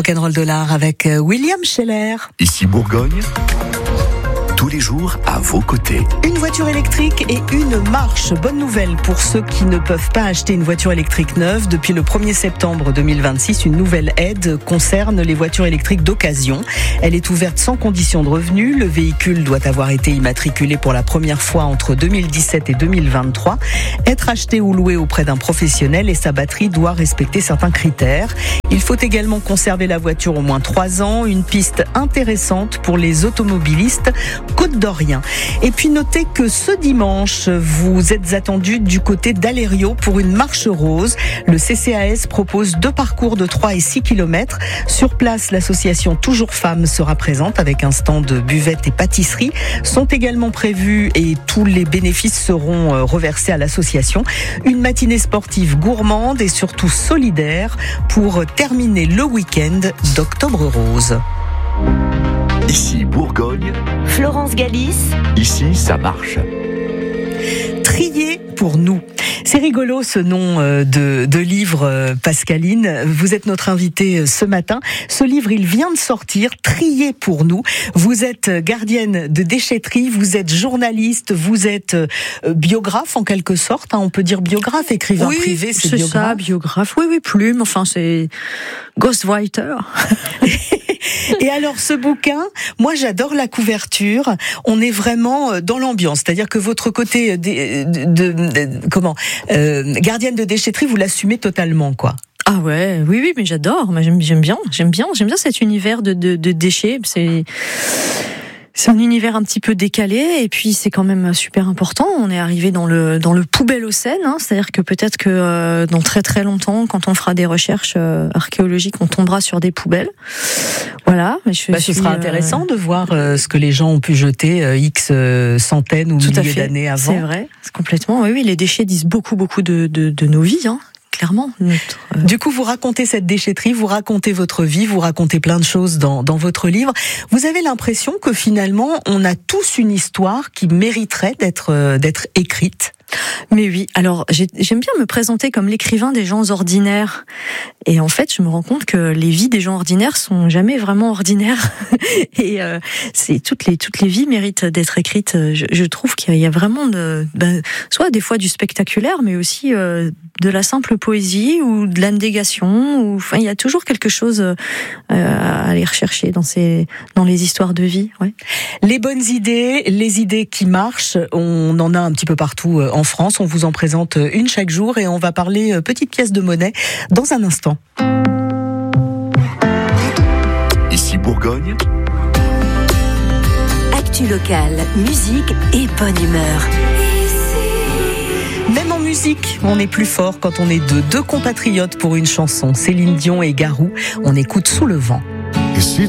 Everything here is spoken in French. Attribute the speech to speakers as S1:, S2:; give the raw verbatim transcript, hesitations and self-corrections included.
S1: Rock'n'Roll Dollar avec William Scheller.
S2: Ici Bourgogne, tous les jours à vos côtés.
S1: Une voiture électrique et une marche. Bonne nouvelle pour ceux qui ne peuvent pas acheter une voiture électrique neuve. Depuis le premier septembre deux mille vingt-six, une nouvelle aide concerne les voitures électriques d'occasion. Elle est ouverte sans condition de revenu. Le véhicule doit avoir été immatriculé pour la première fois entre deux mille dix-sept et deux mille vingt-trois, être acheté ou loué auprès d'un professionnel et sa batterie doit respecter certains critères. Il faut également conserver la voiture au moins trois ans. Une piste intéressante pour les automobilistes côte-d'Orient. Et puis notez que ce dimanche, vous êtes attendus du côté d'Alério pour une marche rose. Le C C A S propose deux parcours de trois et six kilomètres. Sur place, l'association Toujours Femmes sera présente avec un stand de buvette et pâtisserie. Sont également prévus et tous les bénéfices seront reversés à l'association. Une matinée sportive gourmande et surtout solidaire pour terminer le week-end d'Octobre Rose.
S2: Ici Bourgogne,
S3: Florence Galis.
S2: Ici ça marche.
S1: Trier pour nous. C'est rigolo ce nom de, de livre, Pascaline. Vous êtes notre invitée ce matin. Ce livre, il vient de sortir, Trier pour nous. Vous êtes gardienne de déchetterie, vous êtes journaliste, vous êtes biographe en quelque sorte. Hein, on peut dire biographe, écrivain
S4: oui,
S1: privé, c'est,
S4: c'est
S1: biographe.
S4: ça, biographe. Oui, oui, plume. Enfin, c'est ghostwriter.
S1: Et alors ce bouquin, moi j'adore la couverture. On est vraiment dans l'ambiance, c'est-à-dire que votre côté de, de, de, de comment euh, gardienne de déchetterie, vous l'assumez totalement, quoi.
S4: Ah ouais, oui, oui, mais j'adore. Moi, j'aime, j'aime bien, j'aime bien, j'aime bien cet univers de, de, de déchets. C'est C'est un univers un petit peu décalé et puis c'est quand même super important. On est arrivé dans le dans le poubellocène, hein, c'est-à-dire que peut-être que euh, dans très très longtemps, quand on fera des recherches euh, archéologiques, on tombera sur des poubelles. Voilà. Mais je
S1: bah,
S4: suis,
S1: ce sera intéressant euh... de voir euh, ce que les gens ont pu jeter euh, x euh, centaines ou
S4: Tout
S1: milliers d'années avant.
S4: C'est vrai, c'est complètement. Oui, oui, les déchets disent beaucoup beaucoup de de, de nos vies. Hein. Clairement. Notre, euh...
S1: Du coup, vous racontez cette déchetterie, vous racontez votre vie, vous racontez plein de choses dans, dans votre livre. Vous avez l'impression que finalement, on a tous une histoire qui mériterait d'être, euh, d'être écrite.
S4: Mais oui, alors j'ai, j'aime bien me présenter comme l'écrivain des gens ordinaires. Et en fait, je me rends compte que les vies des gens ordinaires sont jamais vraiment ordinaires. Et euh, c'est toutes les toutes les vies méritent d'être écrites. Je, je trouve qu'il y a vraiment de, ben, soit des fois du spectaculaire, mais aussi euh, de la simple poésie ou de l'abnégation. Ou enfin, il y a toujours quelque chose euh, à aller rechercher dans ces dans les histoires de vie. Ouais.
S1: Les bonnes idées, les idées qui marchent, on en a un petit peu partout en En France, on vous en présente une chaque jour et on va parler petite pièce de monnaie dans un instant.
S2: Ici Bourgogne.
S3: Actu locale, musique et bonne humeur.
S1: Même en musique, on est plus fort quand on est deux, deux compatriotes pour une chanson. Céline Dion et Garou, on écoute Sous le vent.
S5: Et si